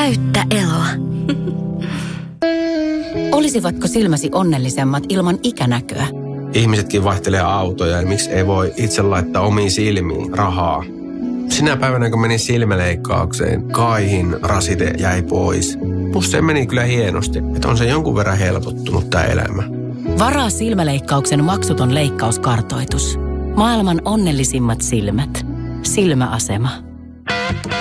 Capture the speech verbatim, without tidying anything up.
Täyttä eloa. Olisivatko silmäsi onnellisemmat ilman ikänäköä? Ihmisetkin vaihtelee autoja ja miksi ei voi itse laittaa omiin silmiin rahaa? Sinä päivänä, kun menin silmäleikkaukseen, kaihin rasite jäi pois. Plus se meni kyllä hienosti, että on se jonkun verran helpottunut tämä elämä. Varaa silmäleikkauksen maksuton leikkauskartoitus. Maailman onnellisimmat silmät. Silmäasema.